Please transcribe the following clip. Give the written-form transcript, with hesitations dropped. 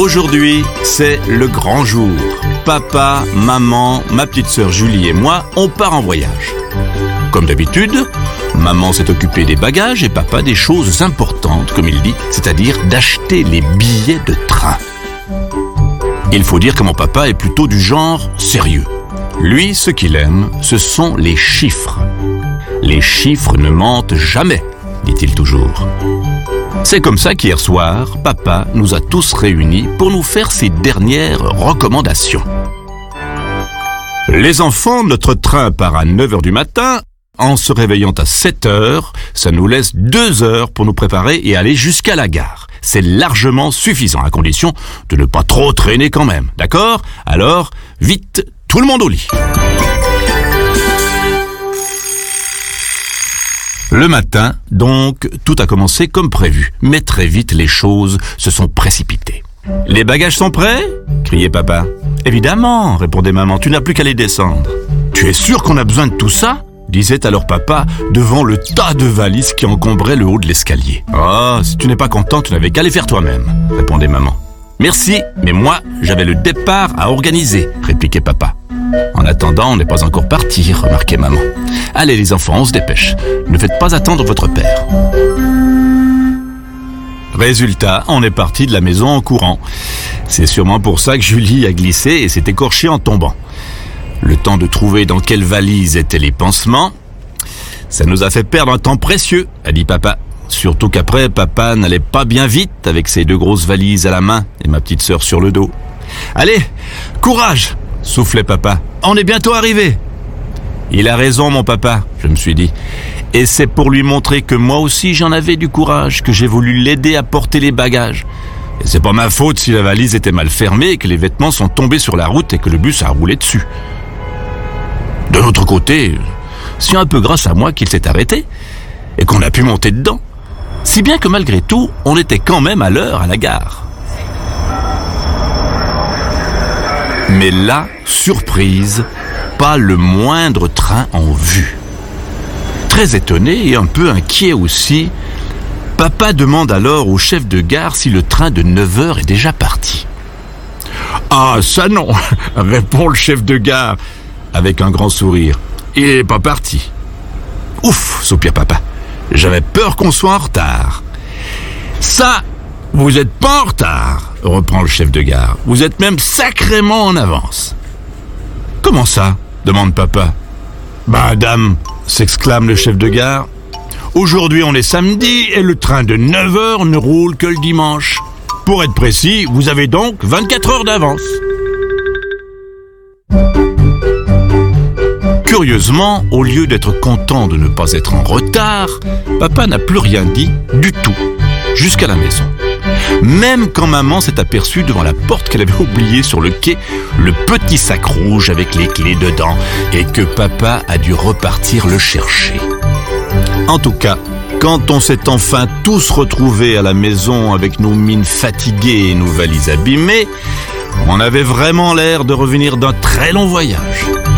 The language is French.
Aujourd'hui, c'est le grand jour. Papa, maman, ma petite sœur Julie et moi, on part en voyage. Comme d'habitude, maman s'est occupée des bagages et papa des choses importantes, comme il dit, c'est-à-dire d'acheter les billets de train. Il faut dire que mon papa est plutôt du genre sérieux. Lui, ce qu'il aime, ce sont les chiffres. Les chiffres ne mentent jamais, dit-il toujours. C'est comme ça qu'hier soir, papa nous a tous réunis pour nous faire ses dernières recommandations. Les enfants, notre train part à 9h du matin. En se réveillant à 7h, ça nous laisse 2 heures pour nous préparer et aller jusqu'à la gare. C'est largement suffisant, à condition de ne pas trop traîner quand même, d'accord? Alors, vite, tout le monde au lit. Le matin, donc, tout a commencé comme prévu, mais très vite les choses se sont précipitées. « Les bagages sont prêts ?» criait papa. « Évidemment !» répondait maman, « tu n'as plus qu'à les descendre. »« Tu es sûr qu'on a besoin de tout ça ?» disait alors papa devant le tas de valises qui encombraient le haut de l'escalier. « Oh, si tu n'es pas content, tu n'avais qu'à les faire toi-même » répondait maman. « Merci, mais moi, j'avais le départ à organiser » répliquait papa. « En attendant, on n'est pas encore parti » remarquait maman. « Allez les enfants, on se dépêche. Ne faites pas attendre votre père. » Résultat, on est parti de la maison en courant. C'est sûrement pour ça que Julie a glissé et s'est écorchée en tombant. Le temps de trouver dans quelle valise étaient les pansements. Ça nous a fait perdre un temps précieux, a dit papa. Surtout qu'après, papa n'allait pas bien vite avec ses 2 grosses valises à la main et ma petite sœur sur le dos. « Allez, courage !» soufflait papa. « On est bientôt arrivé !» Il a raison, mon papa, je me suis dit. Et c'est pour lui montrer que moi aussi j'en avais du courage que j'ai voulu l'aider à porter les bagages. Et c'est pas ma faute si la valise était mal fermée et que les vêtements sont tombés sur la route et que le bus a roulé dessus. De l'autre côté, c'est un peu grâce à moi qu'il s'est arrêté et qu'on a pu monter dedans. Si bien que malgré tout, on était quand même à l'heure à la gare. Mais là, surprise, pas le moindre train en vue. Très étonné et un peu inquiet aussi, papa demande alors au chef de gare si le train de 9h est déjà parti. « Ah, ça non !» répond le chef de gare avec un grand sourire. « Il n'est pas parti. »« Ouf !» soupire papa. « J'avais peur qu'on soit en retard. »« Ça, vous n'êtes pas en retard !» reprend le chef de gare. « Vous êtes même sacrément en avance. »« Comment ça ?» demande papa. « Bah, dame !» s'exclame le chef de gare. « Aujourd'hui, on est samedi et le train de 9h ne roule que le dimanche. Pour être précis, vous avez donc 24 heures d'avance. » Curieusement, au lieu d'être content de ne pas être en retard, papa n'a plus rien dit du tout, jusqu'à la maison. Même quand maman s'est aperçue devant la porte qu'elle avait oubliée sur le quai le petit sac rouge avec les clés dedans et que papa a dû repartir le chercher. En tout cas, quand on s'est enfin tous retrouvés à la maison avec nos mines fatiguées et nos valises abîmées, on avait vraiment l'air de revenir d'un très long voyage.